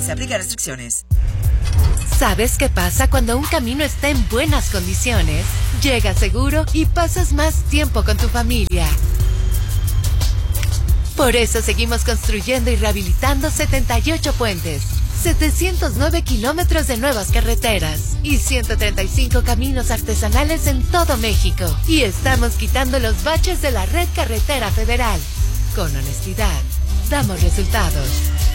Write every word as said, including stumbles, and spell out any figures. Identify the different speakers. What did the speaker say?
Speaker 1: Se aplican restricciones.
Speaker 2: ¿Sabes qué pasa cuando un camino está en buenas condiciones? Llegas seguro y pasas más tiempo con tu familia. Por eso seguimos construyendo y rehabilitando setenta y ocho puentes, setecientos nueve kilómetros de nuevas carreteras y ciento treinta y cinco caminos artesanales en todo México. Y estamos quitando los baches de la red carretera federal. Con honestidad, damos resultados.